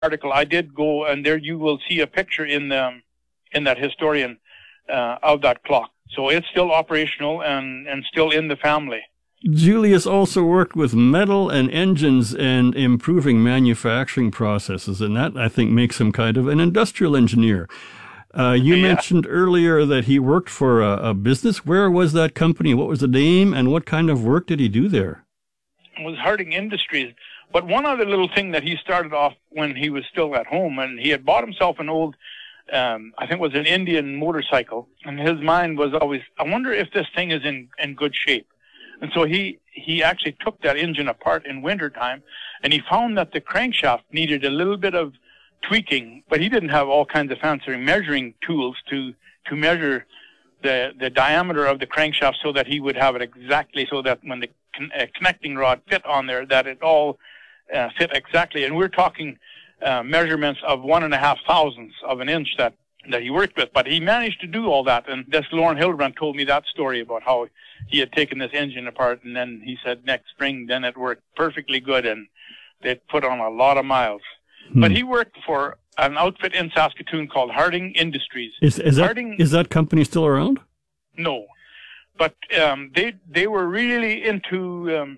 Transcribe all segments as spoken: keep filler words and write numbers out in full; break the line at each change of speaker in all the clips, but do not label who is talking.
article, I did go, and there you will see a picture in the, in that historian uh, of that clock. So it's still operational and, and still in the family.
Julius also worked with metal and engines and improving manufacturing processes, and that, I think, makes him kind of an industrial engineer. Uh, you yeah. mentioned earlier that he worked for a, a business. Where was that company? What was the name, and what kind of work did he do there?
It was Harding Industries. But one other little thing that he started off when he was still at home, and he had bought himself an old, um, I think it was an Indian motorcycle, and his mind was always, I wonder if this thing is in, in good shape. And so he, he actually took that engine apart in wintertime, and he found that the crankshaft needed a little bit of tweaking, but he didn't have all kinds of fancy measuring tools to, to measure the, the diameter of the crankshaft so that he would have it exactly so that when the con- uh, connecting rod fit on there, that it all uh, fit exactly. And we're talking uh, measurements of one and a half thousandths of an inch that, that he worked with. But he managed to do all that. And this Lauren Hildebrand told me that story about how he had taken this engine apart, and then he said next spring, then it worked perfectly good, and they'd put on a lot of miles. Hmm. But he worked for an outfit in Saskatoon called Harding Industries.
Is, is, that,
Harding,
is that company still around?
No. But um, they they were really into um,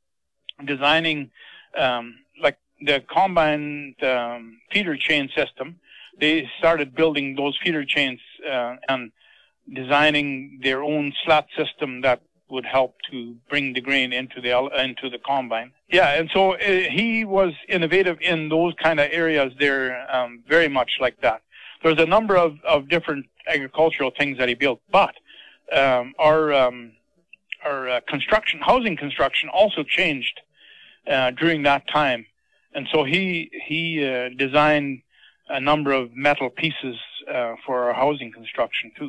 designing, um, like the combine um, feeder chain system. They started building those feeder chains uh, and designing their own slat system that would help to bring the grain into the into the combine. Yeah, and so uh, he was innovative in those kind of areas there, um, very much like that. There's a number of, of different agricultural things that he built, but um, our um, our uh, construction, housing construction, also changed uh, during that time, and so he he uh, designed a number of metal pieces uh, for our housing construction too.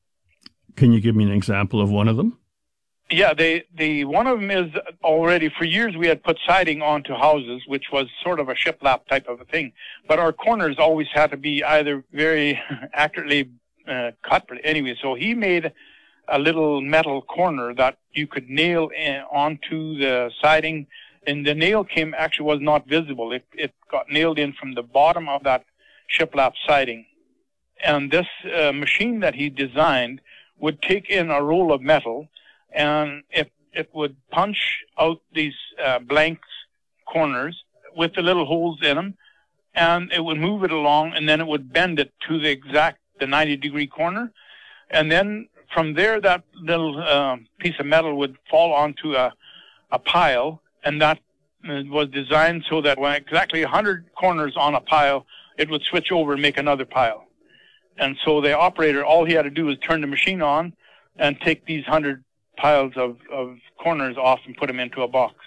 Can you give me an example of one of them?
Yeah, they, the one of them is already, for years we had put siding onto houses, which was sort of a shiplap type of a thing. But our corners always had to be either very accurately uh, cut. But anyway, so he made a little metal corner that you could nail in, onto the siding. And the nail came, actually was not visible. It, it got nailed in from the bottom of that shiplap siding. And this uh, machine that he designed would take in a roll of metal, and it it would punch out these uh, blank corners with the little holes in them, and it would move it along, and then it would bend it to the exact the ninety degree corner, and then from there that little uh, piece of metal would fall onto a a pile, and that uh, was designed so that when exactly one hundred corners on a pile, it would switch over and make another pile. And so the operator, all he had to do was turn the machine on and take these hundred piles of, of corners off and put them into a box.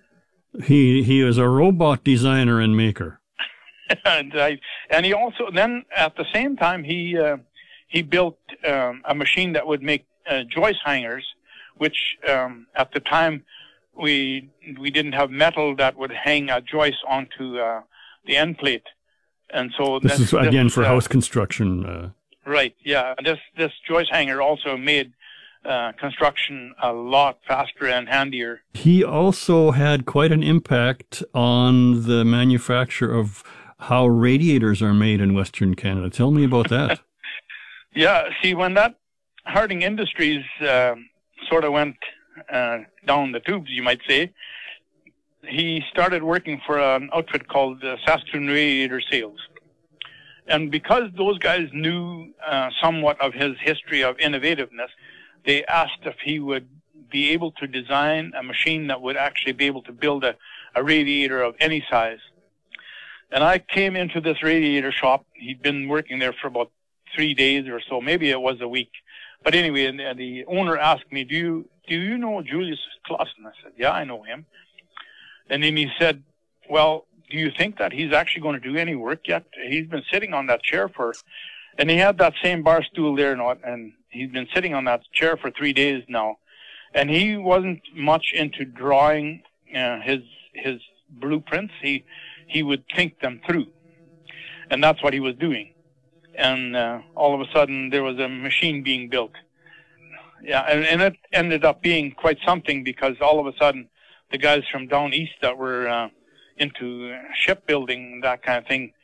He he was a robot designer and maker.
and, I, and he also, then at the same time, he uh, he built um, a machine that would make uh, joist hangers, which um, at the time we we didn't have metal that would hang a joist onto uh, the end plate. And so
this, this is again this, for uh, house construction. Uh...
Right. Yeah. This this joist hanger also made uh, construction a lot faster and handier.
He also had quite an impact on the manufacture of how radiators are made in Western Canada. Tell me about that.
Yeah. See, when that Harding Industries uh, sort of went uh, down the tubes, you might say, he started working for an outfit called uh, Saskatoon Radiator Sales. And because those guys knew uh, somewhat of his history of innovativeness, they asked if he would be able to design a machine that would actually be able to build a, a radiator of any size. And I came into this radiator shop. He'd been working there for about three days or so. Maybe it was a week. But anyway, and, and the owner asked me, do you, do you know Julius Clausen? I said, yeah, I know him. And then he said, well, do you think that he's actually going to do any work yet? He's been sitting on that chair for, and he had that same bar stool there, and he's been sitting on that chair for three days now. And he wasn't much into drawing uh, his his blueprints. He he would think them through. And that's what he was doing. And uh, all of a sudden, there was a machine being built. Yeah, and, and it ended up being quite something, because all of a sudden, the guys from down east that were uh, into shipbuilding, that kind of thing,